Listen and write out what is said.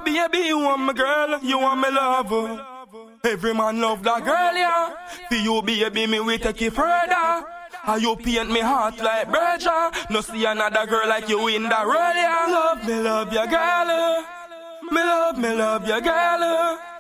Baby, you want my girl, you want me lover. Every man love that girl, yeah. For you, baby, me we take it further. How you paint me heart like Berger. No see another girl like you in the road, yeah. Love me, love your girl. Me love your girl.